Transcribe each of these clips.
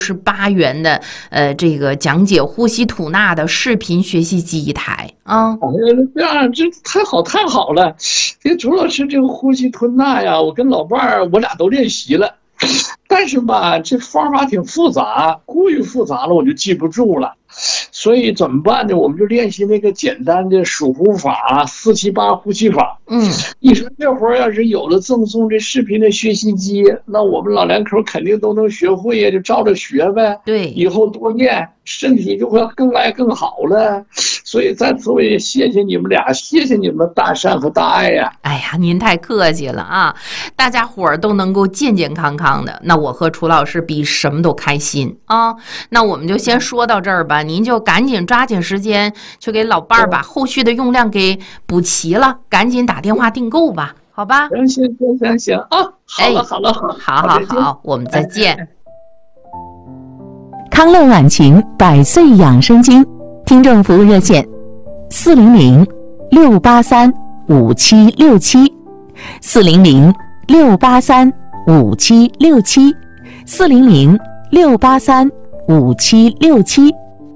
8元的这个讲解呼吸吐纳的视频学习机一台啊。 这样这太好了！这朱老师这个呼吸吞纳呀，我跟老伴儿我俩都练习了，但是吧，这方法挺复杂，过于复杂了，我就记不住了。所以怎么办呢？我们就练习那个简单的数呼法，478呼吸法。你说这会儿要是有了赠送这视频的学习机，那我们老两口肯定都能学会呀，就照着学呗。 对， 以后多练，身体就会更来更好了。所以在此我也谢谢你们俩，谢谢你们的大善和大爱呀！ 哎呀，您太客气了啊！大家伙儿都能够健健康康的，那我和楚老师比什么都开心啊！那我们就先说到这儿吧，您就赶紧抓紧时间去给老伴儿把后续的用量给补齐了，赶紧打电话订购吧，好吧？ 行啊！好了， 好，我们再见。 康乐晚晴100岁养生经听众服务热线400-683-5767，400-683-5767。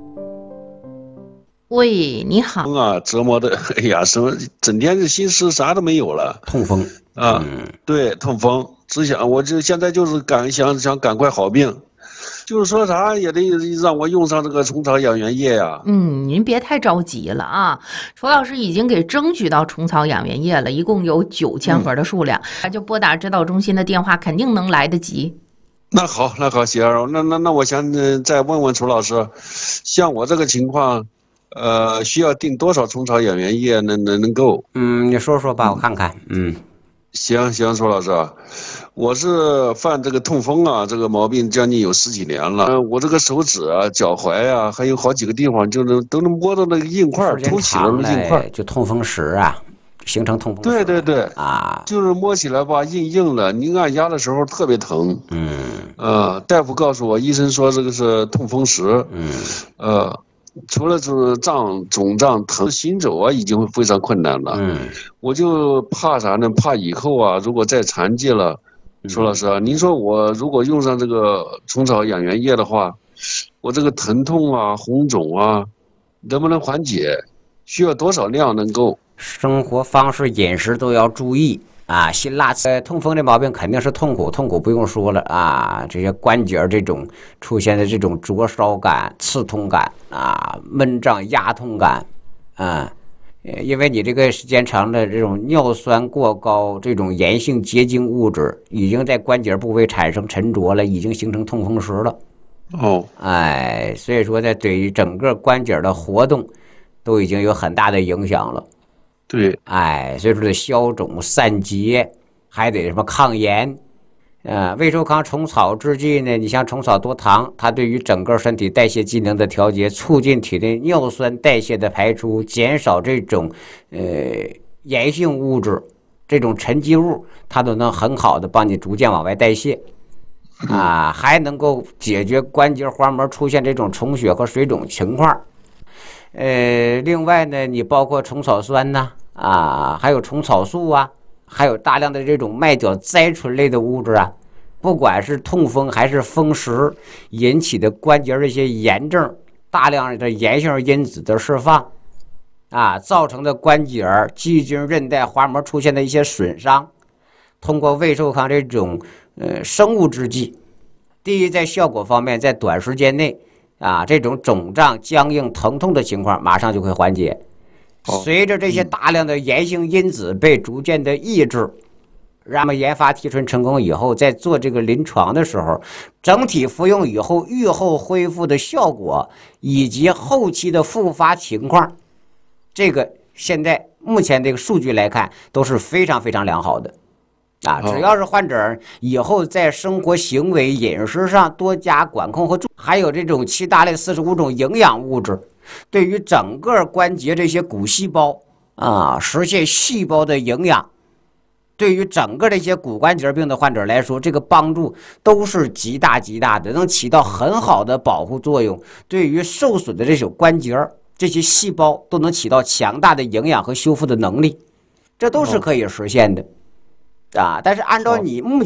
喂，你好啊，折磨的，哎呀，什么整天的心思啥都没有了， 痛风啊，对，痛风，我就现在就是想赶快好病，就是说啥也得让我用上这个虫草养元液呀。 您别太着急了啊，楚老师已经给争取到虫草养元液了，一共有9000盒的数量，就拨打指导中心的电话，肯定能来得及。 那好，喜儿，那我想再问问楚老师，像我这个情况。需要订多少虫草养元液能够？ 你说说吧，我看看。 行，楚老师，我是犯这个痛风啊，这个毛病将近有10几年了。我这个手指啊、脚踝啊，还有好几个地方都能摸到那个硬块，凸起了那个硬块， 就痛风石啊，形成痛风石。 对啊， 就是摸起来吧，硬的，你按压的时候特别疼。大夫告诉我，医生说这个是痛风石。除了就是肿胀疼，行走啊已经非常困难了。我就怕啥呢？怕以后啊，如果再残疾了，楚老师啊，您说我如果用上这个虫草养元液的话，我这个疼痛啊、红肿啊，能不能缓解？需要多少量能够？ 生活方式、饮食都要注意啊！辛辣痛风的毛病肯定是痛苦不用说了啊！这些关节这种出现的这种灼烧感、刺痛感啊、闷胀、压痛感啊，因为你这个时间长的这种尿酸过高，这种炎性结晶物质已经在关节部位产生沉着了，已经形成痛风石了。所以说呢，对于整个关节的活动都已经有很大的影响了。 对， 所以说得消肿散结，还得什么抗炎，胃寿康虫草制剂呢？你像虫草多糖，它对于整个身体代谢机能的调节，促进体内尿酸代谢的排出，减少这种炎性物质，这种沉积物，它都能很好的帮你逐渐往外代谢，还能够解决关节滑膜出现这种充血和水肿情况。另外呢，你包括虫草酸呐，还有虫草素啊，还有大量的这种麦角甾醇类的物质啊，不管是痛风还是风湿引起的关节的一些炎症，大量的炎性因子的释放，造成的关节、肌筋、韧带、滑膜出现的一些损伤，通过胃寿康这种生物制剂，第一在效果方面，在短时间内。这种肿胀、僵硬、疼痛的情况马上就会缓解。随着这些大量的炎性因子被逐渐的抑制，让我们研发提纯成功以后，在做这个临床的时候，整体服用以后愈后恢复的效果以及后期的复发情况，这个现在目前这个数据来看都是非常非常良好的。只要是患者以后在生活行为、饮食上多加管控和注意，还有这种7大类45种营养物质，对于整个关节这些骨细胞实现细胞的营养，对于整个这些骨关节病的患者来说，这个帮助都是极大的，能起到很好的保护作用，对于受损的这种关节、这些细胞都能起到强大的营养和修复的能力，这都是可以实现的。但是按照你目前